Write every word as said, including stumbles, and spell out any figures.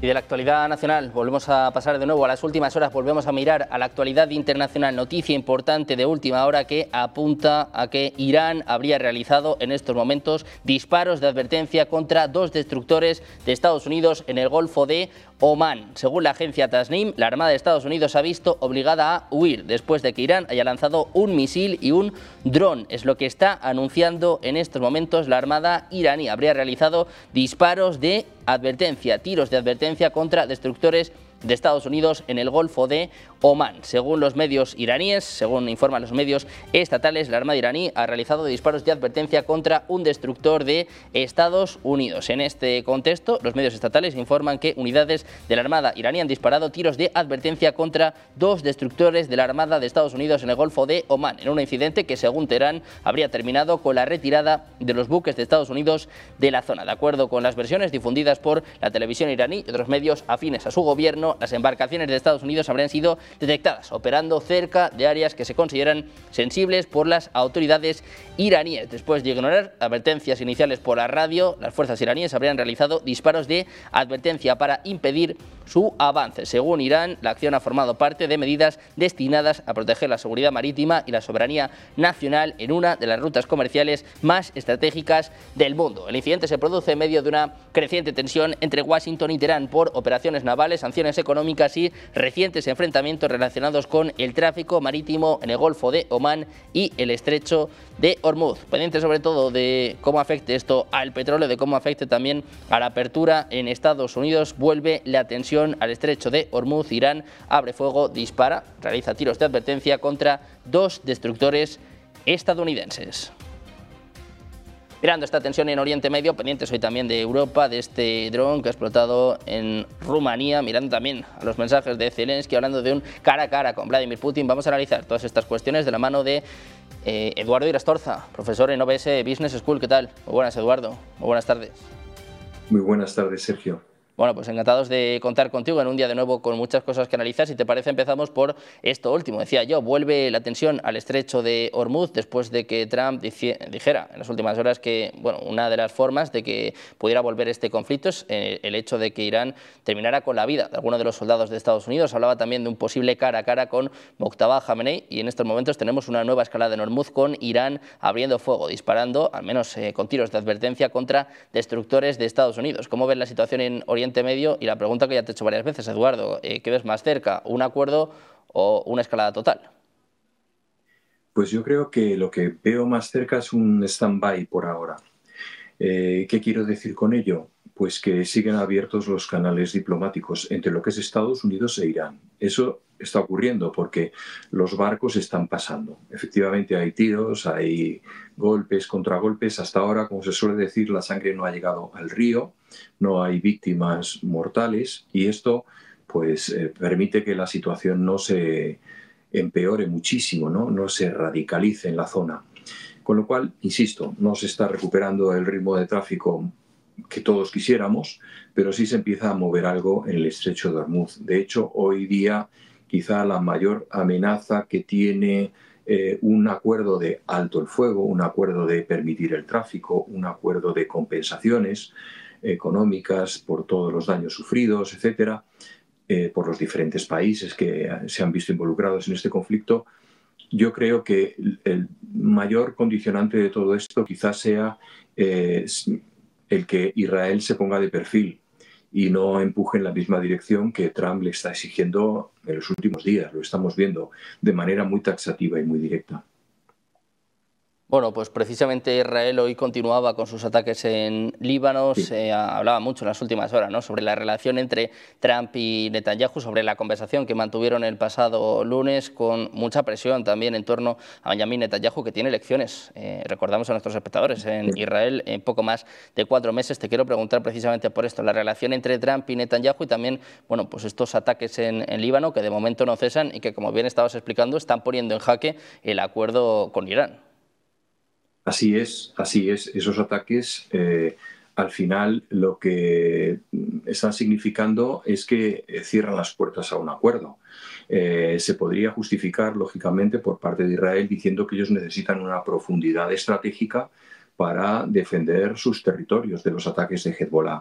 Y de la actualidad nacional volvemos a pasar de nuevo a las últimas horas, volvemos a mirar a la actualidad internacional. Noticia importante de última hora que apunta a que Irán habría realizado en estos momentos disparos de advertencia contra dos destructores de Estados Unidos en el Golfo de Omán. Según la agencia Tasnim, la Armada de Estados Unidos se ha visto obligada a huir después de que Irán haya lanzado un misil y un dron. Es lo que está anunciando en estos momentos la Armada iraní. Habría realizado disparos de advertencia, tiros de advertencia contra destructores de Estados Unidos en el Golfo de Omán. Según los medios iraníes, según informan los medios estatales, la Armada iraní ha realizado disparos de advertencia contra un destructor de Estados Unidos. En este contexto, los medios estatales informan que unidades de la Armada iraní han disparado tiros de advertencia contra dos destructores de la Armada de Estados Unidos en el Golfo de Omán, en un incidente que, según Teherán, habría terminado con la retirada de los buques de Estados Unidos de la zona. De acuerdo con las versiones difundidas por la televisión iraní y otros medios afines a su gobierno, las embarcaciones de Estados Unidos habrían sido detectadas operando cerca de áreas que se consideran sensibles por las autoridades iraníes. Después de ignorar advertencias iniciales por la radio, las fuerzas iraníes habrían realizado disparos de advertencia para impedir su avance. Según Irán, la acción ha formado parte de medidas destinadas a proteger la seguridad marítima y la soberanía nacional en una de las rutas comerciales más estratégicas del mundo. El incidente se produce en medio de una creciente tensión entre Washington y Teherán por operaciones navales, sanciones económicas y recientes enfrentamientos relacionados con el tráfico marítimo en el Golfo de Omán y el Estrecho de Hormuz. Pendiente sobre todo de cómo afecte esto al petróleo, de cómo afecte también a la apertura en Estados Unidos, vuelve la tensión al Estrecho de Hormuz. Irán abre fuego, dispara, realiza tiros de advertencia contra dos destructores estadounidenses. Mirando esta tensión en Oriente Medio, pendientes hoy también de Europa, de este dron que ha explotado en Rumanía, mirando también a los mensajes de Zelensky, hablando de un cara a cara con Vladimir Putin. Vamos a analizar todas estas cuestiones de la mano de eh, Eduardo Irastorza, profesor en O B S Business School. ¿Qué tal? Muy buenas, Eduardo. Muy buenas tardes. Muy buenas tardes, Sergio. Bueno, pues encantados de contar contigo en un día de nuevo con muchas cosas que analizar. Si te parece, empezamos por esto último. Decía yo, vuelve la tensión al Estrecho de Hormuz después de que Trump dijera en las últimas horas que, bueno, una de las formas de que pudiera volver este conflicto es el hecho de que Irán terminara con la vida de algunos de los soldados de Estados Unidos. Hablaba también de un posible cara a cara con Mojtaba Khamenei, y en estos momentos tenemos una nueva escalada en Hormuz con Irán abriendo fuego, disparando, al menos eh, con tiros de advertencia, contra destructores de Estados Unidos. ¿Cómo ves la situación en Oriente Medio? Y la pregunta que ya te he hecho varias veces, Eduardo, eh, ¿qué ves más cerca, un acuerdo o una escalada total? Pues yo creo que lo que veo más cerca es un stand-by por ahora. Eh, ¿Qué quiero decir con ello? Pues que siguen abiertos los canales diplomáticos entre lo que es Estados Unidos e Irán. Eso está ocurriendo porque los barcos están pasando. Efectivamente hay tiros, hay golpes, contragolpes. Hasta ahora, como se suele decir, la sangre no ha llegado al río, no hay víctimas mortales, y esto pues eh, permite que la situación no se empeore muchísimo, ¿no? no se radicalice en la zona. Con lo cual, insisto, no se está recuperando el ritmo de tráfico que todos quisiéramos, pero sí se empieza a mover algo en el Estrecho de Hormuz. De hecho, hoy día quizá la mayor amenaza que tiene eh, un acuerdo de alto el fuego, un acuerdo de permitir el tráfico, un acuerdo de compensaciones económicas por todos los daños sufridos, etcétera, eh, por los diferentes países que se han visto involucrados en este conflicto. Yo creo que el mayor condicionante de todo esto quizás sea eh, el que Israel se ponga de perfil y no empuje en la misma dirección que Trump le está exigiendo en los últimos días. Lo estamos viendo de manera muy taxativa y muy directa. Bueno, pues precisamente Israel hoy continuaba con sus ataques en Líbano. Sí. Se hablaba mucho en las últimas horas, ¿no?, sobre la relación entre Trump y Netanyahu, sobre la conversación que mantuvieron el pasado lunes, con mucha presión también en torno a Benjamin Netanyahu, que tiene elecciones, eh, recordamos a nuestros espectadores, en Israel en poco más de cuatro meses. Te quiero preguntar precisamente por esto, la relación entre Trump y Netanyahu, y también, bueno, pues estos ataques en, en Líbano, que de momento no cesan y que, como bien estabas explicando, están poniendo en jaque el acuerdo con Irán. Así es, así es. Esos ataques eh, al final lo que están significando es que cierran las puertas a un acuerdo. Eh, se podría justificar, lógicamente, por parte de Israel diciendo que ellos necesitan una profundidad estratégica para defender sus territorios de los ataques de Hezbollah.